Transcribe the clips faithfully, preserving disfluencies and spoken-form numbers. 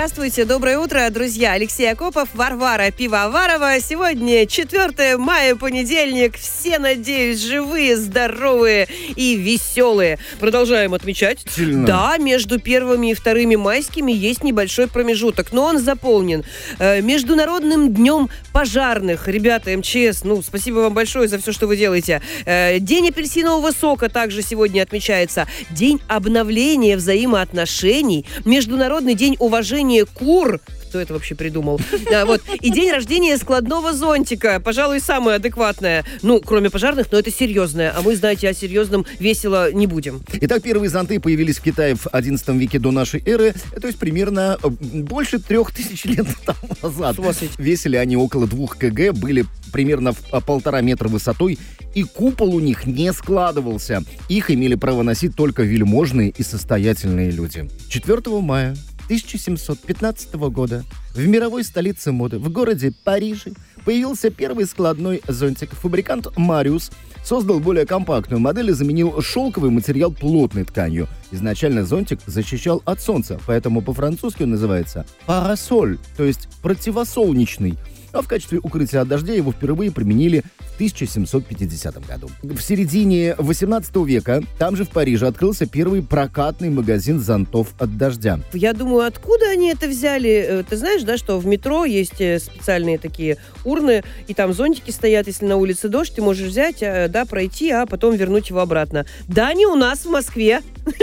Здравствуйте, доброе утро, друзья. Алексей Акопов, Варвара Пивоварова. Сегодня четвёртое мая, понедельник. Все, надеюсь, живые, здоровые и веселые. Продолжаем отмечать. Сильно. Да, между первыми и вторыми майскими есть небольшой промежуток, но он заполнен. Э, Международным днем пожарных. Ребята, МЧС, ну, спасибо вам большое за все, что вы делаете. Э, День апельсинового сока также сегодня отмечается. День обновления взаимоотношений. Международный день уважения кур. Кто это вообще придумал? А, вот. И день рождения складного зонтика. Пожалуй, самое адекватное. Ну, кроме пожарных, но это серьезное. А мы, знаете, о серьезном весело не будем. Итак, первые зонты появились в Китае в одиннадцатом веке до нашей эры. То есть примерно э, больше трех тысяч лет тому назад. Весили они около двух килограммов, были примерно в а, полтора метра высотой, и купол у них не складывался. Их имели право носить только вельможные и состоятельные люди. четвёртого мая тысяча семьсот пятнадцатого года в мировой столице моды, в городе Париже, появился первый складной зонтик. Фабрикант Мариус создал более компактную модель и заменил шелковый материал плотной тканью. Изначально зонтик защищал от солнца, поэтому по-французски он называется «парасоль», то есть противосолнечный. А в качестве укрытия от дождя его впервые применили в тысяча семьсот пятидесятом году. В середине восемнадцатого века там же в Париже открылся первый прокатный магазин зонтов от дождя. Я думаю, откуда они это взяли? Ты знаешь, да, что в метро есть специальные такие урны, и там зонтики стоят, если на улице дождь, ты можешь взять, да, пройти, а потом вернуть его обратно. Да, не у нас в Москве.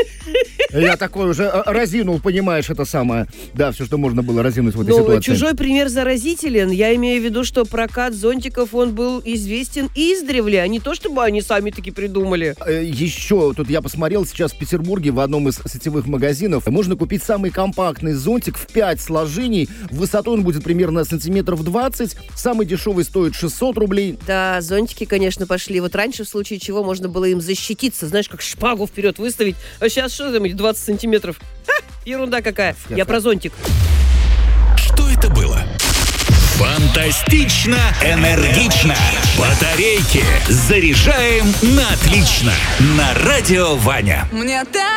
Я такой уже разинул, понимаешь, это самое. Да, все, что можно было разинуть в этой Но ситуации. Чужой пример заразителен. Я имею в виду, что прокат зонтиков, он был известен издревле, а не то, чтобы они сами таки придумали. Еще, тут я посмотрел, сейчас в Петербурге в одном из сетевых магазинов можно купить самый компактный зонтик в пять сложений. Высотой он будет примерно сантиметров двадцать. Самый дешевый стоит шестьсот рублей. Да, зонтики, конечно, пошли. Вот раньше, в случае чего, можно было им защититься. Знаешь, как шпагу вперед выставить. А сейчас что там, двадцать сантиметров? Ха, ерунда какая. Я про зонтик. Что это было? Фантастично, энергично. Батарейки заряжаем на отлично. На радио Ваня. Мне так